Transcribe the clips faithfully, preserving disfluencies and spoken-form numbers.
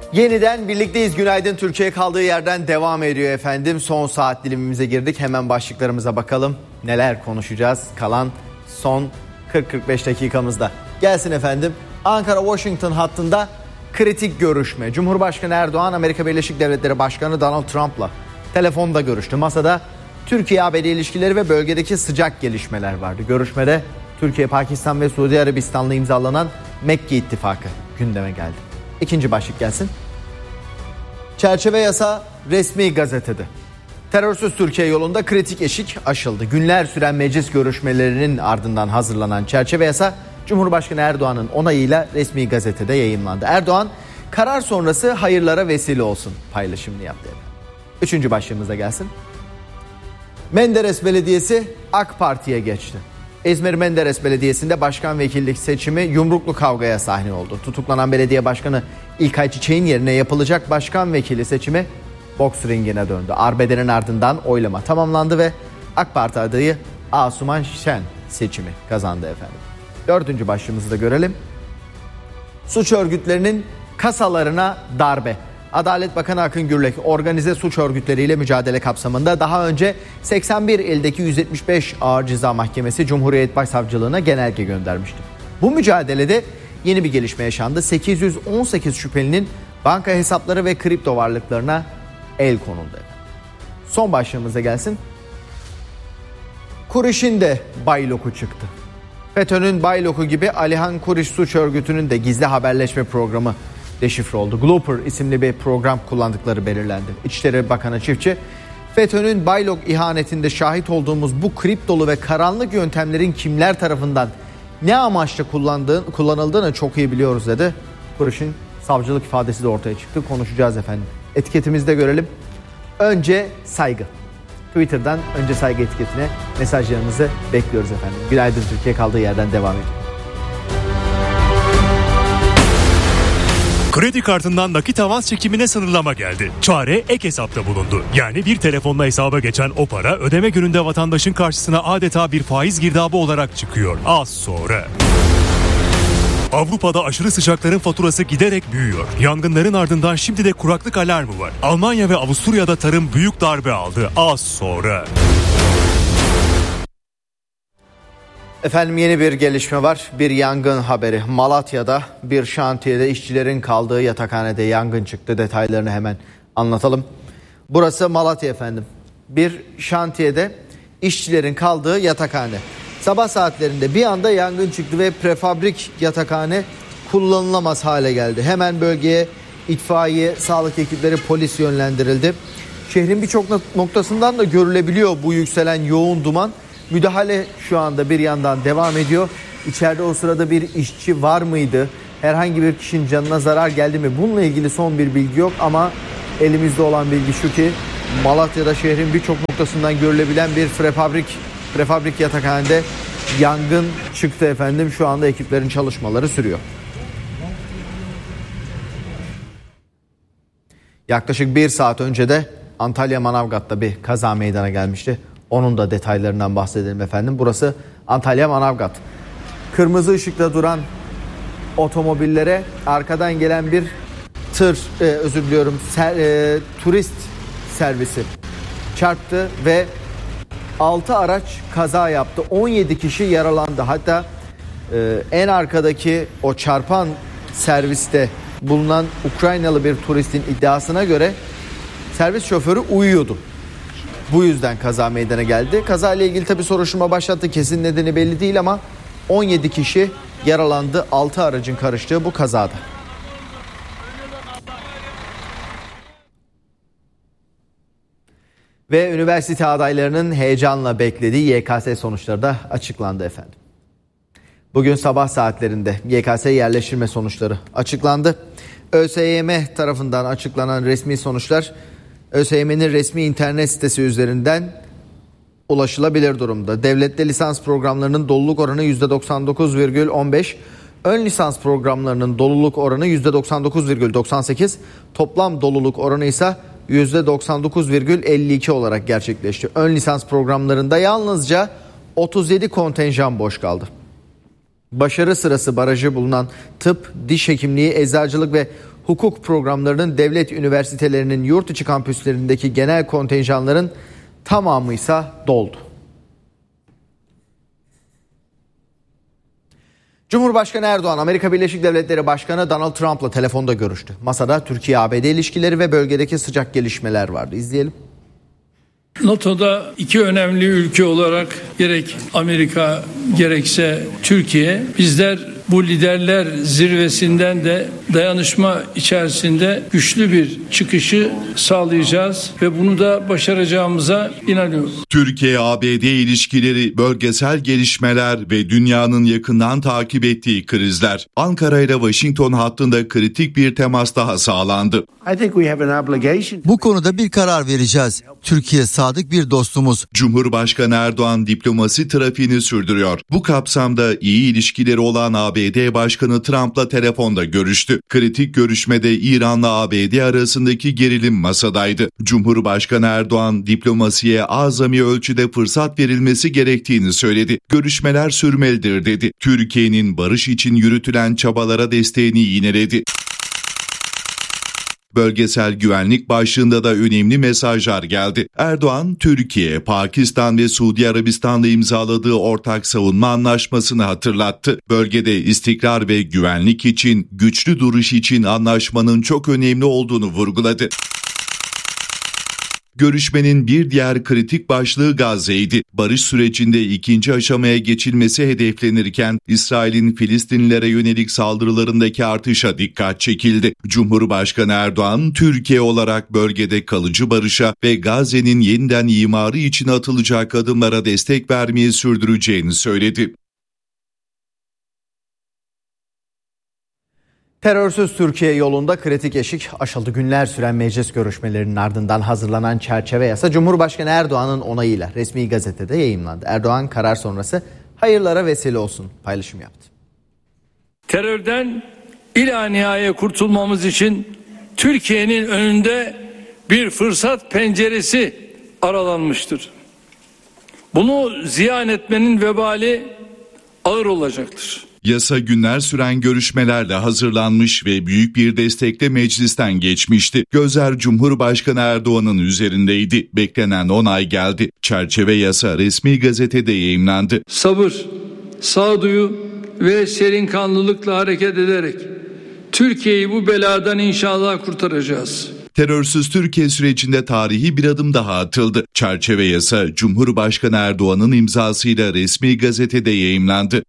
Yeniden birlikteyiz. Günaydın Türkiye kaldığı yerden devam ediyor efendim. Son saat dilimimize girdik. Hemen başlıklarımıza bakalım. Neler konuşacağız kalan son kırk kırk beş dakikamızda. Gelsin efendim. Ankara-Washington hattında kritik görüşme. Cumhurbaşkanı Erdoğan, Amerika Birleşik Devletleri Başkanı Donald Trump'la telefonda görüştü. Masada Türkiye-A B D ilişkileri ve bölgedeki sıcak gelişmeler vardı. Görüşmede Türkiye, Pakistan ve Suudi Arabistan'la imzalanan Mekke İttifakı gündeme geldi. İkinci başlık gelsin. Çerçeve yasa resmi gazetede. Terörsüz Türkiye yolunda kritik eşik aşıldı. Günler süren meclis görüşmelerinin ardından hazırlanan çerçeve yasa Cumhurbaşkanı Erdoğan'ın onayıyla resmi gazetede yayımlandı. Erdoğan karar sonrası hayırlara vesile olsun paylaşımını yaptı. Üçüncü başlığımıza gelsin. Menderes Belediyesi AK Parti'ye geçti. İzmir Menderes Belediyesi'nde başkan vekillik seçimi yumruklu kavgaya sahne oldu. Tutuklanan belediye başkanı İlkay Çiçek'in yerine yapılacak başkan vekili seçimi boks ringine döndü. Arbedenin ardından oylama tamamlandı ve AK Parti adayı Asuman Şen seçimi kazandı efendim. Dördüncü başlığımızı da görelim. Suç örgütlerinin kasalarına darbe. Adalet Bakanı Akın Gürlek organize suç örgütleriyle mücadele kapsamında daha önce seksen bir ildeki yüz yetmiş beş Ağır Ceza Mahkemesi Cumhuriyet Başsavcılığına genelge göndermişti. Bu mücadelede yeni bir gelişme yaşandı. sekiz yüz on sekiz şüphelinin banka hesapları ve kripto varlıklarına el konuldu. Son başlığımıza gelsin. Kuriş'in de bayloku çıktı. FETÖ'nün bayloku gibi Alihan Kuriş suç örgütünün de gizli haberleşme programı deşifre oldu. Glooper isimli bir program kullandıkları belirlendi. İçişleri Bakanı Çiftçi, FETÖ'nün baylok ihanetinde şahit olduğumuz bu kriptolu ve karanlık yöntemlerin kimler tarafından ne amaçla kullandığı, kullanıldığını çok iyi biliyoruz dedi. Kuriş'in savcılık ifadesi de ortaya çıktı. Konuşacağız efendim. Etiketimizde görelim. Önce saygı. Twitter'dan önce saygı etiketine mesajlarınızı bekliyoruz efendim. Günaydın Türkiye kaldığı yerden devam ediyor. Kredi kartından nakit avans çekimine sınırlama geldi. Çare ek hesapta bulundu. Yani bir telefonla hesaba geçen o para ödeme gününde vatandaşın karşısına adeta bir faiz girdabı olarak çıkıyor. Az sonra. Avrupa'da aşırı sıcakların faturası giderek büyüyor. Yangınların ardından şimdi de kuraklık alarmı var. Almanya ve Avusturya'da tarım büyük darbe aldı. Az sonra. Efendim yeni bir gelişme var. Bir yangın haberi. Malatya'da bir şantiyede işçilerin kaldığı yatakhanede yangın çıktı. Detaylarını hemen anlatalım. Burası Malatya efendim. Bir şantiyede işçilerin kaldığı yatakhane. Sabah saatlerinde bir anda yangın çıktı ve prefabrik yatakhane kullanılamaz hale geldi. Hemen bölgeye itfaiye, sağlık ekipleri, polis yönlendirildi. Şehrin birçok noktasından da görülebiliyor bu yükselen yoğun duman. Müdahale şu anda bir yandan devam ediyor. İçeride o sırada bir işçi var mıydı? Herhangi bir kişinin canına zarar geldi mi? Bununla ilgili son bir bilgi yok ama elimizde olan bilgi şu ki Malatya'da şehrin birçok noktasından görülebilen bir prefabrik prefabrik yatakhanede yangın çıktı efendim. Şu anda ekiplerin çalışmaları sürüyor. Yaklaşık bir saat önce de Antalya Manavgat'ta bir kaza meydana gelmişti. Onun da detaylarından bahsedelim efendim. Burası Antalya Manavgat. Kırmızı ışıkta duran otomobillere arkadan gelen bir tır, e, özür diliyorum, ser, e, turist servisi çarptı ve altı araç kaza yaptı. on yedi kişi yaralandı. Hatta e, en arkadaki o çarpan serviste bulunan Ukraynalı bir turistin iddiasına göre servis şoförü uyuyordu. Bu yüzden kaza meydana geldi. Kazayla ilgili tabii soruşturma başlattı. Kesin nedeni belli değil ama on yedi kişi yaralandı. altı aracın karıştığı bu kazada. Ve üniversite adaylarının heyecanla beklediği Y K S sonuçları da açıklandı efendim. Bugün sabah saatlerinde Y K S yerleştirme sonuçları açıklandı. ÖSYM tarafından açıklanan resmi sonuçlar ÖSYM'nin resmi internet sitesi üzerinden ulaşılabilir durumda. Devlette lisans programlarının doluluk oranı yüzde doksan dokuz virgül on beş, ön lisans programlarının doluluk oranı yüzde doksan dokuz virgül doksan sekiz, toplam doluluk oranı ise yüzde doksan dokuz virgül elli iki olarak gerçekleşti. Ön lisans programlarında yalnızca otuz yedi kontenjan boş kaldı. Başarı sırası barajı bulunan tıp, diş hekimliği, eczacılık ve hukuk programlarının devlet üniversitelerinin yurt içi kampüslerindeki genel kontenjanların tamamı ise doldu. Cumhurbaşkanı Erdoğan, Amerika Birleşik Devletleri Başkanı Donald Trump'la telefonda görüştü. Masada Türkiye-A B D ilişkileri ve bölgedeki sıcak gelişmeler vardı. İzleyelim. NATO'da iki önemli ülke olarak gerek Amerika gerekse Türkiye, bizler bu liderler zirvesinden de dayanışma içerisinde güçlü bir çıkışı sağlayacağız ve bunu da başaracağımıza inanıyorum. Türkiye-A B D ilişkileri, bölgesel gelişmeler ve dünyanın yakından takip ettiği krizler. Ankara ile Washington hattında kritik bir temas daha sağlandı. Bu konuda bir karar vereceğiz. Türkiye sadık bir dostumuz. Cumhurbaşkanı Erdoğan diplomasi trafiğini sürdürüyor. Bu kapsamda iyi ilişkileri olan A B D Başkanı Trump'la telefonda görüştü. Kritik görüşmede İran'la A B D arasındaki gerilim masadaydı. Cumhurbaşkanı Erdoğan diplomasiye azami ölçüde fırsat verilmesi gerektiğini söyledi. Görüşmeler sürmelidir dedi. Türkiye'nin barış için yürütülen çabalara desteğini yineledi. Bölgesel güvenlik başlığında da önemli mesajlar geldi. Erdoğan, Türkiye, Pakistan ve Suudi Arabistan'la imzaladığı ortak savunma anlaşmasını hatırlattı. Bölgede istikrar ve güvenlik için, güçlü duruş için anlaşmanın çok önemli olduğunu vurguladı. Görüşmenin bir diğer kritik başlığı Gazze'ydi. Barış sürecinde ikinci aşamaya geçilmesi hedeflenirken İsrail'in Filistinlilere yönelik saldırılarındaki artışa dikkat çekildi. Cumhurbaşkanı Erdoğan, Türkiye olarak bölgede kalıcı barışa ve Gazze'nin yeniden imarı için atılacak adımlara destek vermeyi sürdüreceğini söyledi. Terörsüz Türkiye yolunda kritik eşik aşıldı. Günler süren meclis görüşmelerinin ardından hazırlanan çerçeve yasa Cumhurbaşkanı Erdoğan'ın onayıyla resmi gazetede yayımlandı. Erdoğan karar sonrası hayırlara vesile olsun paylaşım yaptı. Terörden ilanihaye kurtulmamız için Türkiye'nin önünde bir fırsat penceresi aralanmıştır. Bunu ziyan etmenin vebali ağır olacaktır. Yasa günler süren görüşmelerle hazırlanmış ve büyük bir destekle meclisten geçmişti. Gözler Cumhurbaşkanı Erdoğan'ın üzerindeydi. Beklenen onay geldi. Çerçeve yasa resmi gazetede yayımlandı. Sabır, sağduyu ve serinkanlılıkla hareket ederek Türkiye'yi bu beladan inşallah kurtaracağız. Terörsüz Türkiye sürecinde tarihi bir adım daha atıldı. Çerçeve yasa Cumhurbaşkanı Erdoğan'ın imzasıyla resmi gazetede yayımlandı.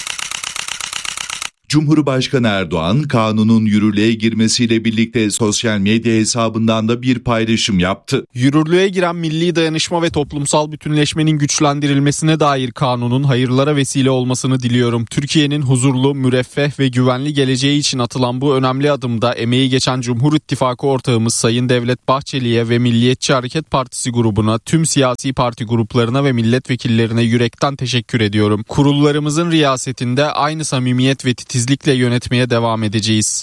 Cumhurbaşkanı Erdoğan, kanunun yürürlüğe girmesiyle birlikte sosyal medya hesabından da bir paylaşım yaptı. Yürürlüğe giren milli dayanışma ve toplumsal bütünleşmenin güçlendirilmesine dair kanunun hayırlara vesile olmasını diliyorum. Türkiye'nin huzurlu, müreffeh ve güvenli geleceği için atılan bu önemli adımda emeği geçen Cumhur İttifakı ortağımız Sayın Devlet Bahçeli'ye ve Milliyetçi Hareket Partisi grubuna, tüm siyasi parti gruplarına ve milletvekillerine yürekten teşekkür ediyorum. Kurullarımızın riyasetinde aynı samimiyet ve titizlikle titizlikle yönetmeye devam edeceğiz.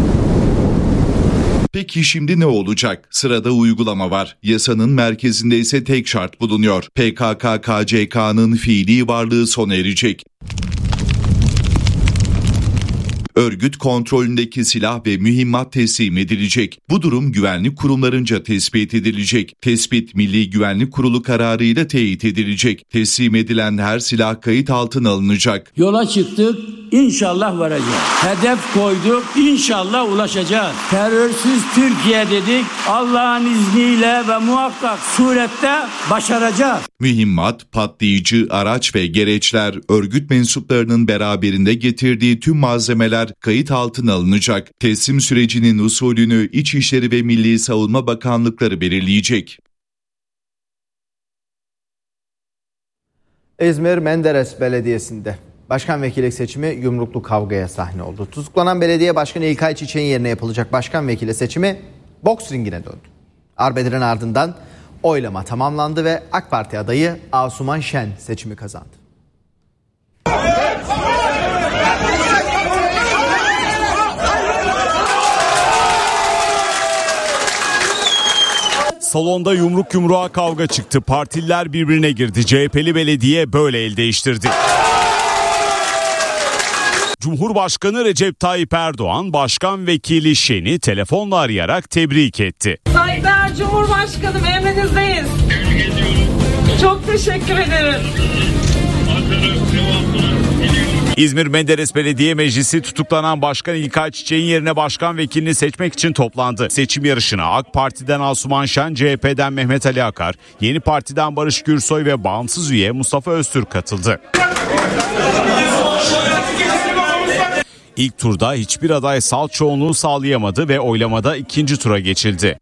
Peki şimdi ne olacak? Sırada uygulama var. Yasanın merkezinde ise tek şart bulunuyor. P K K K C K'nın fiili varlığı sona erecek. Örgüt kontrolündeki silah ve mühimmat teslim edilecek. Bu durum güvenlik kurumlarınca tespit edilecek. Tespit Milli Güvenlik Kurulu kararıyla teyit edilecek. Teslim edilen her silah kayıt altına alınacak. Yola çıktık, inşallah varacağız. Hedef koyduk, inşallah ulaşacağız. Terörsüz Türkiye dedik, Allah'ın izniyle ve muhakkak surette başaracağız. Mühimmat, patlayıcı, araç ve gereçler, örgüt mensuplarının beraberinde getirdiği tüm malzemeler kayıt altına alınacak. Teslim sürecinin usulünü İçişleri ve Milli Savunma Bakanlıkları belirleyecek. İzmir Menderes Belediyesi'nde başkan vekili seçimi yumruklu kavgaya sahne oldu. Tutuklanan belediye başkanı İlkay Çiçek'in yerine yapılacak başkan vekili seçimi boks ringine döndü. Arbedelerin ardından oylama tamamlandı ve AK Parti adayı Asuman Şen seçimi kazandı. Salonda yumruk yumruğa kavga çıktı. Partililer birbirine girdi. C H P'li belediye böyle el değiştirdi. Cumhurbaşkanı Recep Tayyip Erdoğan, Başkan Vekili Şen'i telefonla arayarak tebrik etti. Saygıdeğer Cumhurbaşkanım, emrinizdeyiz. Çok teşekkür ederim. İzmir Menderes Belediye Meclisi tutuklanan Başkan İlkay Çiçek'in yerine başkan vekilini seçmek için toplandı. Seçim yarışına AK Parti'den Asuman Şen, C H P'den Mehmet Ali Akar, Yeni Parti'den Barış Gürsoy ve bağımsız üye Mustafa Öztürk katıldı. İlk turda hiçbir aday salt çoğunluğu sağlayamadı ve oylamada ikinci tura geçildi.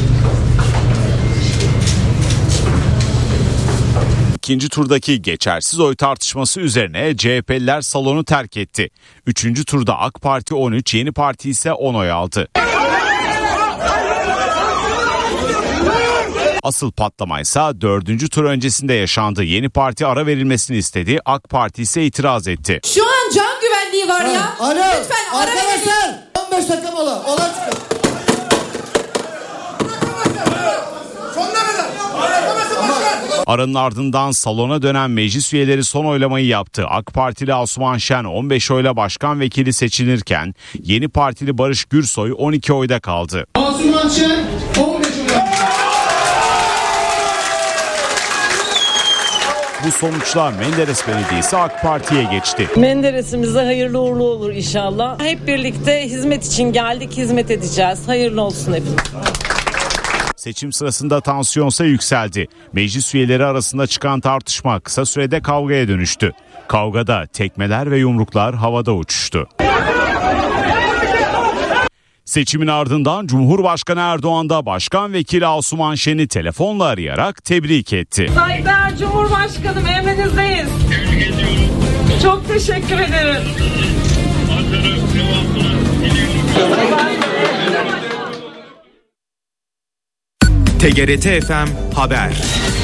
İkinci turdaki geçersiz oy tartışması üzerine C H P'liler salonu terk etti. Üçüncü turda AK Parti on üç, Yeni Parti ise on oy aldı. Asıl patlamaysa dördüncü tur öncesinde yaşandı. Yeni Parti ara verilmesini istedi, AK Parti ise itiraz etti. Şu an can güvenliği var ha, ya. Alo, lütfen ara verin. Arkadaşlar on beş dakika mola. Olay çıkıyor. Aranın ardından salona dönen meclis üyeleri son oylamayı yaptı. AK Partili Asuman Şen on beş oyla başkan vekili seçilirken Yeni Partili Barış Gürsoy on iki oyda kaldı. Asuman Şen on beş oyla. Bu sonuçla Menderes Belediyesi AK Parti'ye geçti. Menderes'imize hayırlı uğurlu olur inşallah. Hep birlikte hizmet için geldik, hizmet edeceğiz. Hayırlı olsun hepimiz. Seçim sırasında tansiyonsa yükseldi. Meclis üyeleri arasında çıkan tartışma kısa sürede kavgaya dönüştü. Kavgada tekmeler ve yumruklar havada uçuştu. Seçimin ardından Cumhurbaşkanı Erdoğan da Başkan Vekili Asuman Şen'i telefonla arayarak tebrik etti. Saygıdeğer Cumhurbaşkanım, emrinizdeyiz. Çok teşekkür ederim. T G R T F M Haber.